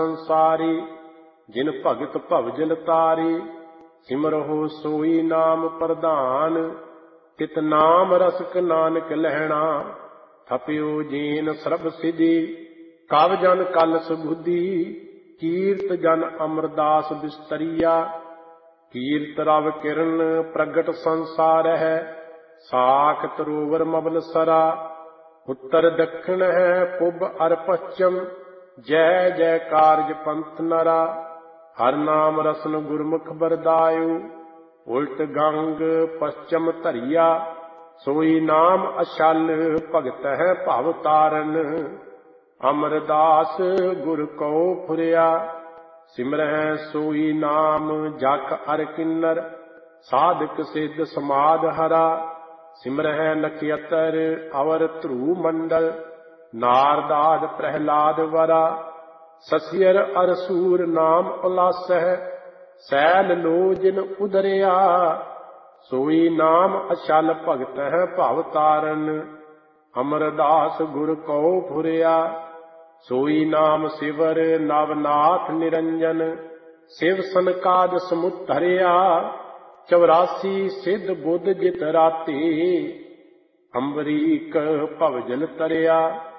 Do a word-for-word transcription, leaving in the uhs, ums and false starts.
संसारी, जिन भगत भवजल तारी। सिमरहो सोई नाम प्रधान, तित नाम रसक नानक लहणा। थप्यो जीन सरब सिधि, कव जन कलस बुद्धि। कीर्त जन अमरदास बिस्तरिया, कीर्त रव किरण प्रगट संसार है। साख तरोवर मबल सरा, उत्तर दक्षिण है पुब अर पश्चिम। जय जय कारज पंथ नरा, हर नाम रसन गुरमुख बरदायु। उल्ट गंग पश्चिम धरिया, सोई नाम अछल भगत है भव तारन। अमरदास गुर को फुरिया, सिमरह सोई नाम जख अर किन्नर। साधक सिद्ध समाध हरा, सिमरह नखयतर अवर ध्रुव मंडल। नारदाद प्रहलाद वरा, ससियर अरसूर नाम उलासह। सैल लो जिन उदरिया, सोई नाम अछल भगत है भव तारन। अमरदास गुर को फुरिया, सोई नाम सिवर नवनाथ निरंजन। शिव सनकाद समुत धरिया, चौरासी सिद्ध बुद्ध जित राती। अम्बरीक भवजल तरिया,